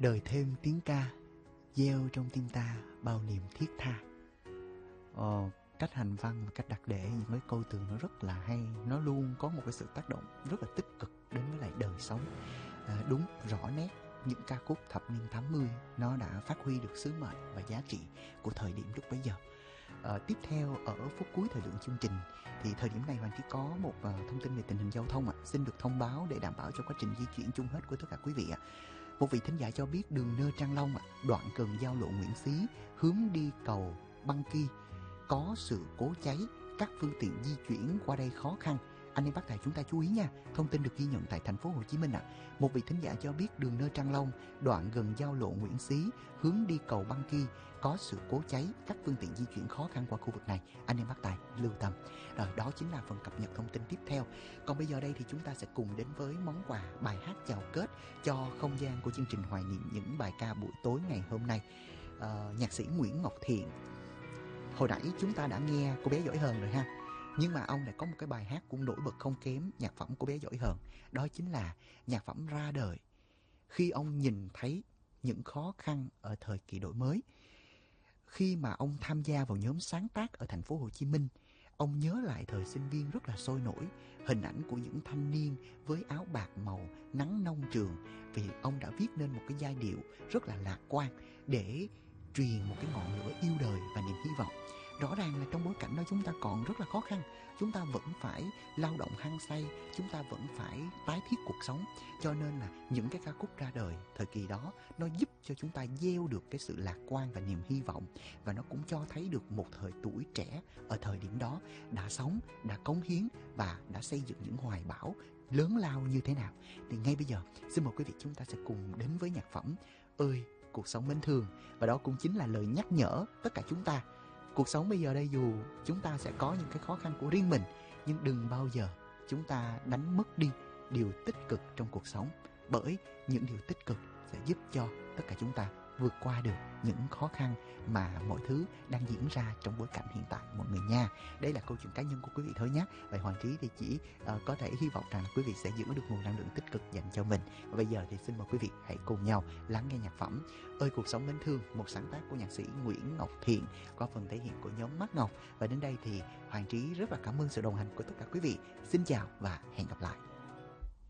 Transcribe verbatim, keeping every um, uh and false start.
Đời thêm tiếng ca, gieo trong tim ta bao niềm thiết tha. Ờ, cách hành văn và cách đặt để những cái câu từ nó rất là hay. Nó luôn có một cái sự tác động rất là tích cực đến với lại đời sống. à, Đúng, rõ nét, những ca khúc thập niên tám mươi nó đã phát huy được sứ mệnh và giá trị của thời điểm lúc bấy giờ. À, tiếp theo ở phút cuối thời lượng chương trình thì thời điểm này Hoàng Trí có một uh, thông tin về tình hình giao thông ạ. À. Xin được thông báo để đảm bảo cho quá trình di chuyển chung hết của tất cả quý vị ạ. À. Một vị thính giả cho biết đường Nơ Trang Long ạ, à, đoạn gần giao lộ Nguyễn Xí hướng đi cầu Băng Ki có sự cố cháy, các phương tiện di chuyển qua đây khó khăn. Anh em bác tài chúng ta chú ý nha, thông tin được ghi nhận tại thành phố Hồ Chí Minh ạ. À. Một vị thính giả cho biết đường Nơ Trang Long, đoạn gần giao lộ Nguyễn Xí hướng đi cầu Băng Ki có sự cố cháy, các phương tiện di chuyển khó khăn qua khu vực này. Anh em bác tài lưu tâm. Rồi, đó chính là phần cập nhật thông tin tiếp theo. Còn bây giờ đây thì chúng ta sẽ cùng đến với món quà bài hát chào kết cho không gian của chương trình hoài niệm những bài ca buổi tối ngày hôm nay. Uh, nhạc sĩ Nguyễn Ngọc Thiện. Hồi nãy chúng ta đã nghe Cô Bé Giỏi Hờn rồi ha. Nhưng mà ông lại có một cái bài hát cũng nổi bật không kém nhạc phẩm Cô Bé Giỏi Hờn. Đó chính là nhạc phẩm ra đời khi ông nhìn thấy những khó khăn ở thời kỳ đổi mới. Khi mà ông tham gia vào nhóm sáng tác ở thành phố Hồ Chí Minh, ông nhớ lại thời sinh viên rất là sôi nổi, hình ảnh của những thanh niên với áo bạc màu, nắng nông trường. Vì ông đã viết nên một cái giai điệu rất là lạc quan để truyền một cái ngọn lửa yêu đời và niềm hy vọng. Rõ ràng là trong bối cảnh đó chúng ta còn rất là khó khăn, chúng ta vẫn phải lao động hăng say, chúng ta vẫn phải tái thiết cuộc sống. Cho nên là những cái ca khúc ra đời thời kỳ đó nó giúp cho chúng ta gieo được cái sự lạc quan và niềm hy vọng. Và nó cũng cho thấy được một thời tuổi trẻ ở thời điểm đó đã sống, đã cống hiến và đã xây dựng những hoài bão lớn lao như thế nào. Thì ngay bây giờ xin mời quý vị chúng ta sẽ cùng đến với nhạc phẩm Ơi Cuộc Sống Mến Thương. Và đó cũng chính là lời nhắc nhở tất cả chúng ta. Cuộc sống bây giờ đây, dù chúng ta sẽ có những cái khó khăn của riêng mình, nhưng đừng bao giờ chúng ta đánh mất đi điều tích cực trong cuộc sống. Bởi những điều tích cực sẽ giúp cho tất cả chúng ta vượt qua được những khó khăn mà mọi thứ đang diễn ra trong bối cảnh hiện tại mọi người nha. Đây là câu chuyện cá nhân của quý vị thôi nhé. Vậy Hoàng Trí thì chỉ uh, có thể hy vọng rằng quý vị sẽ giữ được nguồn năng lượng tích cực dành cho mình. Và bây giờ thì xin mời quý vị hãy cùng nhau lắng nghe nhạc phẩm Ơi Cuộc Sống Mến Thương, một sáng tác của nhạc sĩ Nguyễn Ngọc Thiện qua phần thể hiện của nhóm Mắt Ngọc. Và đến đây thì Hoàng Trí rất là cảm ơn sự đồng hành của tất cả quý vị. Xin chào và hẹn gặp lại.